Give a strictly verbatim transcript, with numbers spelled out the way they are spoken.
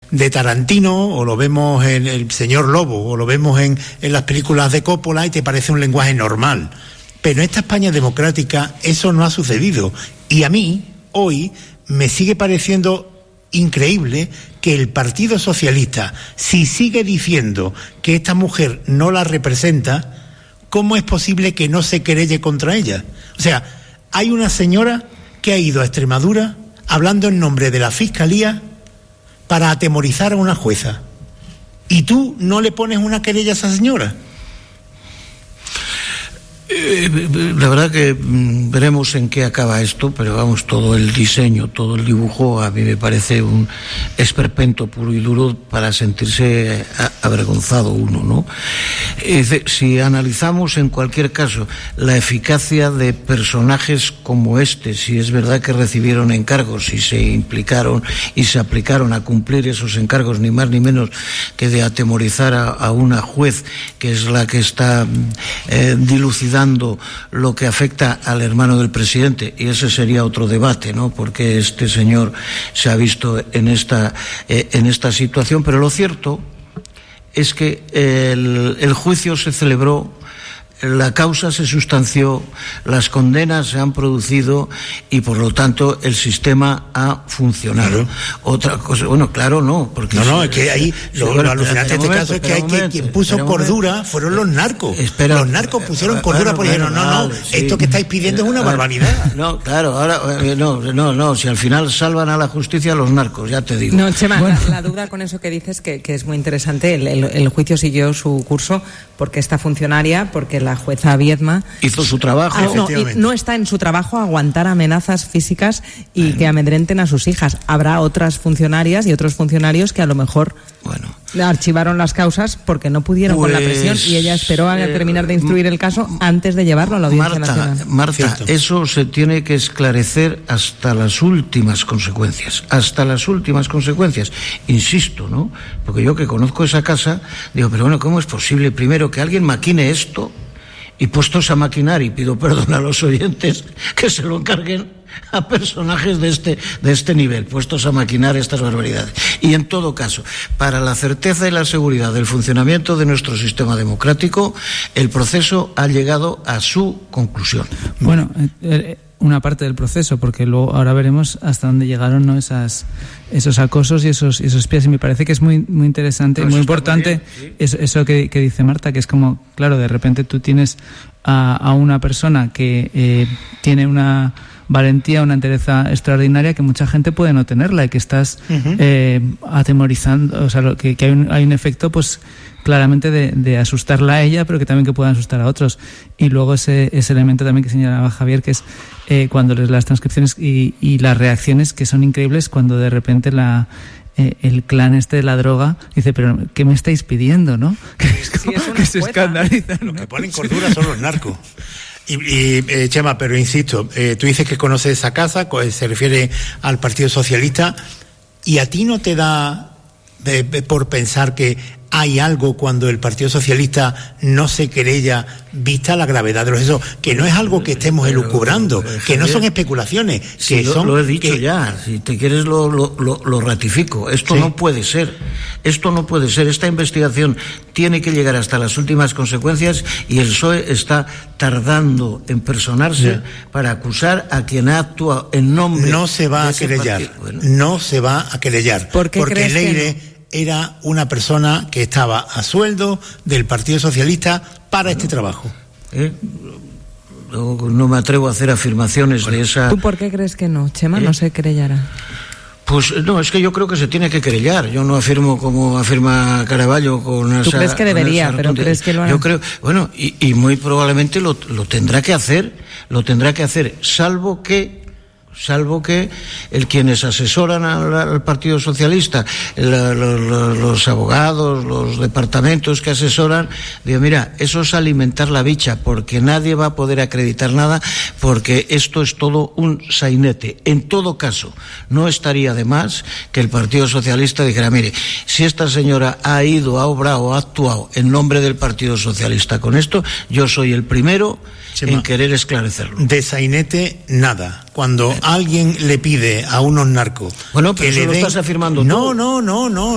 de Tarantino, o lo vemos en El Señor Lobo, o lo vemos en, en las películas de Coppola, y te parece un lenguaje normal. Pero en esta España democrática eso no ha sucedido. Y a mí, hoy, me sigue pareciendo increíble que el Partido Socialista, si sigue diciendo que esta mujer no la representa, ¿cómo es posible que no se querelle contra ella? O sea, hay una señora que ha ido a Extremadura hablando en nombre de la Fiscalía para atemorizar a una jueza. ¿Y tú no le pones una querella a esa señora? Eh, la verdad que mm, veremos en qué acaba esto, pero vamos, todo el diseño, todo el dibujo a mí me parece un esperpento puro y duro para sentirse a, avergonzado uno, ¿no? Es decir, si analizamos en cualquier caso la eficacia de personajes como este, si es verdad que recibieron encargos y se implicaron y se aplicaron a cumplir esos encargos, ni más ni menos que de atemorizar a, a una juez que es la que está eh, dilucidando lo que afecta al hermano del presidente, y ese sería otro debate, ¿no? Porque este señor se ha visto en esta eh, en esta situación, pero lo cierto es que el, el juicio se celebró, la causa se sustanció, las condenas se han producido y por lo tanto el sistema ha funcionado. Claro. Otra cosa, bueno, claro, no, porque no, no, si, es que ahí si, lo, bueno, lo alucinante de este momento, caso es que hay momento, que quien puso cordura momento. fueron los narcos. Espera, los narcos pusieron cordura bueno, porque dijeron, bueno, no, no, vale, sí. esto que estáis pidiendo es una barbaridad. No, claro, ahora no, no, no, si al final salvan a la justicia los narcos, ya te digo. No, Chema, bueno. la, la duda con eso que dices que, que es muy interesante, el, el, el juicio siguió su curso porque esta funcionaria, porque la jueza Viedma hizo su trabajo. Ah, no, y no está en su trabajo aguantar amenazas físicas y bueno. que amedrenten a sus hijas. Habrá otras funcionarias y otros funcionarios que a lo mejor bueno. archivaron las causas porque no pudieron pues, con la presión y ella esperó a eh, terminar de instruir el caso antes de llevarlo a la Audiencia Marta, Nacional. Marta, Cierto. Eso se tiene que esclarecer hasta las últimas consecuencias, hasta las últimas consecuencias. Insisto, ¿no? Porque yo que conozco esa casa, digo, pero bueno, ¿cómo es posible primero que alguien maquine esto? Y puestos a maquinar, y pido perdón a los oyentes que se lo encarguen a personajes de este de este nivel, puestos a maquinar estas barbaridades. Y en todo caso, para la certeza y la seguridad del funcionamiento de nuestro sistema democrático, el proceso ha llegado a su conclusión. Bueno, eh, una parte del proceso, porque luego ahora veremos hasta dónde llegaron, ¿no? Esas, esos acosos y esos, esos espías, y me parece que es muy, muy interesante, no, muy importante muy bien, sí. eso, eso que, que dice Marta, que es como, claro, de repente tú tienes a, a una persona que eh, tiene una valentía, una entereza extraordinaria que mucha gente puede no tenerla y que estás uh-huh. eh, atemorizando, o sea, lo, que, que hay un, hay un efecto, pues claramente de, de asustarla a ella, pero que también que puedan asustar a otros. Y luego ese, ese elemento también que señalaba Javier, que es eh, cuando lees las transcripciones y, y las reacciones que son increíbles cuando de repente la eh, el clan este de la droga dice, pero ¿qué me estáis pidiendo, no? Que, es como, sí, es que se escandalizan. Los que ponen cordura son los narcos. Y, y eh, Chema, pero insisto, eh, tú dices que conoces esa casa, se refiere al Partido Socialista, y a ti no te da eh, por pensar que hay algo cuando el Partido Socialista no se querella vista la gravedad de los hechos, que no es algo que estemos elucubrando, que no son especulaciones, sí, que lo, son... lo he dicho que... ya, si te quieres lo, lo, lo, lo ratifico. Esto sí. no puede ser, esto no puede ser. Esta investigación tiene que llegar hasta las últimas consecuencias y el P S O E está tardando en personarse sí. para acusar a quien ha actuado en nombre... No se va a querellar, bueno. no se va a querellar, ¿Por qué porque crees Leire... que no? Era una persona que estaba a sueldo del Partido Socialista para bueno, este trabajo. ¿eh? No, no me atrevo a hacer afirmaciones bueno, de esa... ¿Tú por qué crees que no, Chema, ¿Eh? no se querellará? Pues no, es que yo creo que se tiene que querellar. Yo no afirmo como afirma Caraballo con esa... ¿Tú crees que debería, pero crees que lo hará? Yo creo, bueno, y, y muy probablemente lo, lo tendrá que hacer, lo tendrá que hacer, salvo que... salvo que el quienes asesoran al, al Partido Socialista, la, lo, lo, los abogados, los departamentos que asesoran, digo, mira, eso es alimentar la bicha, porque nadie va a poder acreditar nada, porque esto es todo un sainete. En todo caso, no estaría de más que el Partido Socialista dijera, mire, si esta señora ha ido, ha obrado, ha actuado en nombre del Partido Socialista con esto, yo soy el primero Chema, en querer esclarecerlo. De sainete, nada. Cuando alguien le pide a unos narcos... Bueno, pero que eso le lo den... estás afirmando no, tú. No, no, no, no.